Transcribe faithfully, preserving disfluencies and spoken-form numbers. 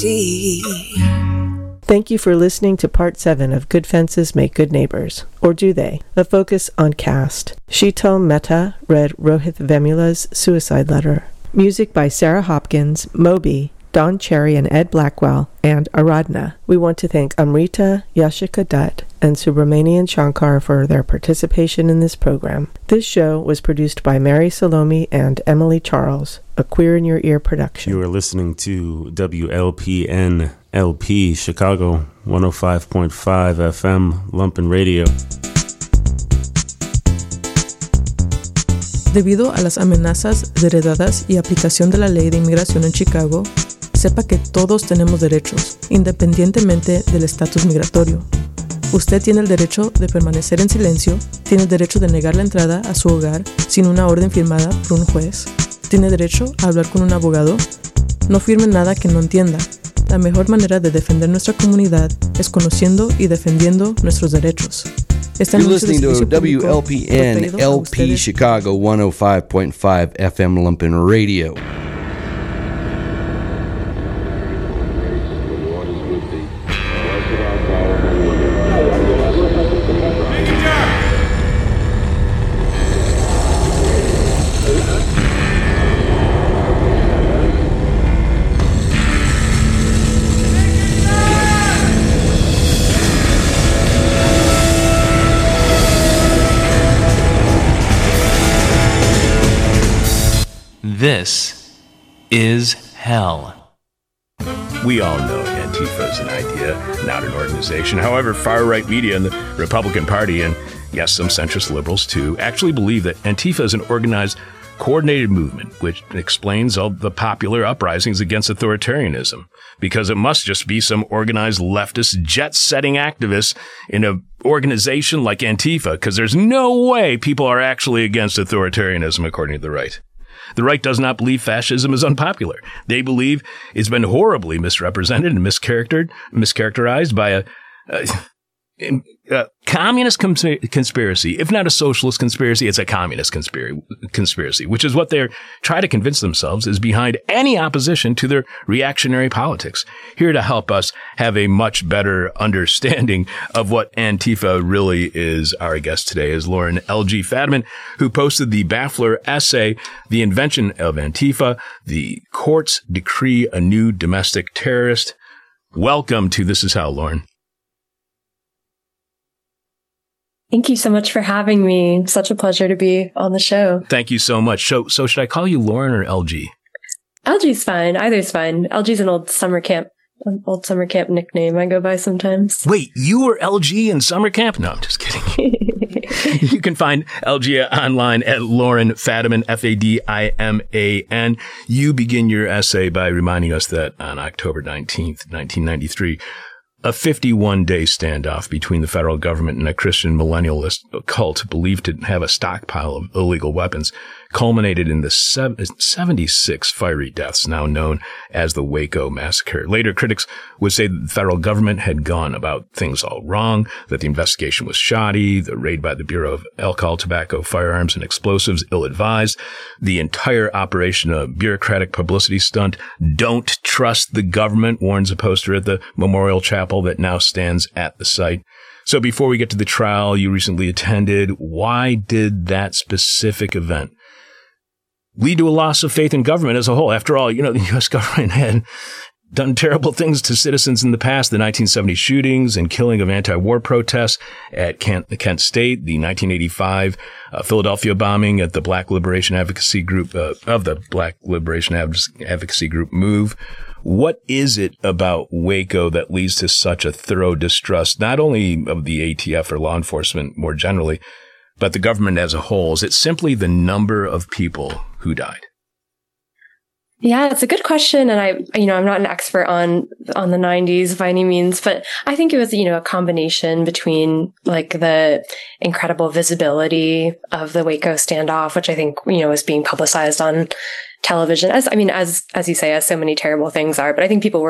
Thank you for listening to part seven of Good Fences Make Good Neighbors, or do they? A focus on caste. Sheetal Mehta read Rohit Vemula's suicide letter. Music by Sarah Hopkins, Moby, Don Cherry and Ed Blackwell, and Aradhna. We want to thank Amrita, Yashika Dutt, and Subramanian Shankar for their participation in this program. This show was produced by Mary Salome and Emily Charles, a Queer in Your Ear production. You are listening to W L P N L P Chicago, one oh five point five F M, Lumpen Radio. Debido a las amenazas heredadas y aplicación de la ley de inmigración en Chicago, sepa que todos tenemos derechos, independientemente del estatus migratorio. Usted tiene el derecho de permanecer en silencio, tiene el derecho de negar la entrada a su hogar sin una orden firmada por un juez, tiene derecho a hablar con un abogado. No firme nada que no entienda. La mejor manera de defender nuestra comunidad es conociendo y defendiendo nuestros derechos. You're listening to W L P N L P Chicago, one oh five point five F M Lumpen Radio. This is hell. We all know Antifa is an idea, not an organization. However, far-right media and the Republican Party, and yes, some centrist liberals too, actually believe that Antifa is an organized, coordinated movement, which explains all the popular uprisings against authoritarianism, because it must just be some organized leftist jet-setting activists in an organization like Antifa, because there's no way people are actually against authoritarianism according to the right. The right does not believe fascism is unpopular. They believe it's been horribly misrepresented and mischaractered, mischaracterized by a, a, a communist cons- conspiracy. If not a socialist conspiracy, it's a communist conspiracy, conspiracy, which is what they try to convince themselves is behind any opposition to their reactionary politics. Here to help us have a much better understanding of what Antifa really is, our guest today is Lauren L G. Fadiman, who posted the Baffler essay, The Invention of Antifa, The Courts Decree a New Domestic Terrorist. Welcome to This Is Hell, Lauren. Thank you so much for having me. Such a pleasure to be on the show. Thank you so much. So, so should I call you Lauren or L G? L G's fine. Either's fine. L G's an old summer camp, an old summer camp nickname I go by sometimes. Wait, you were L G in summer camp? No, I'm just kidding. You can find L G online at Lauren Fadiman, F A D I M A N. You begin your essay by reminding us that on October nineteenth, nineteen ninety-three, a fifty-one day standoff between the federal government and a Christian millennialist cult believed to have a stockpile of illegal weapons culminated in the seventy-six fiery deaths now known as the Waco Massacre. Later, critics would say that the federal government had gone about things all wrong, that the investigation was shoddy, the raid by the Bureau of Alcohol, Tobacco, Firearms, and Explosives ill-advised, the entire operation a bureaucratic publicity stunt. Don't trust the government, warns a poster at the Memorial Chapel that now stands at the site. So before we get to the trial you recently attended, why did that specific event lead to a loss of faith in government as a whole? After all, you know, the U S government had done terrible things to citizens in the past, the nineteen seventy shootings and killing of anti-war protests at Kent, Kent State, the nineteen eighty-five uh, Philadelphia bombing at the Black Liberation Advocacy Group, uh, of the Black Liberation Advocacy Group MOVE. What is it about Waco that leads to such a thorough distrust, not only of the A T F or law enforcement more generally, but the government as a whole? Is it simply the number of people who died? Yeah, it's a good question. And I, you know, I'm not an expert on, on the nineties by any means, but I think it was, you know, a combination between like the incredible visibility of the Waco standoff, which I think, you know, is being publicized on television, as, I mean, as, as you say, as so many terrible things are, but I think people were